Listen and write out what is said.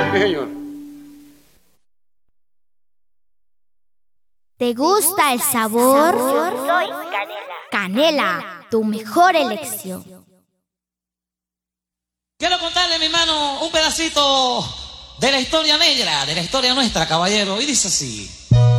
Sí, señor. ¿Te gusta el sabor? Soy Canela. Canela, tu mejor elección. Quiero contarle, mi hermano, un pedacito de la historia negra, de la historia nuestra, caballero. Y dice así.